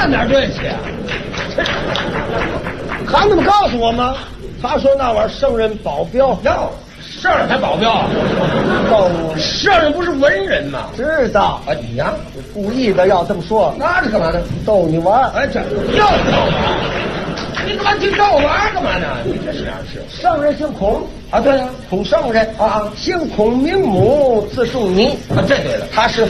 哪儿对去啊？ 他那么告诉我吗？他说那玩意儿圣人保镖。 哟，圣人还保镖？圣人不是文人吗？ 知道啊，你呀， 故意的要这么说。 那是干嘛呢？ 逗你玩儿。 哎，这又逗玩？你干嘛听逗我玩干嘛呢？你这是哪是？ 圣人姓孔啊，对呀， 孔圣人啊， 姓孔名母，字仲尼啊，这对了， 他是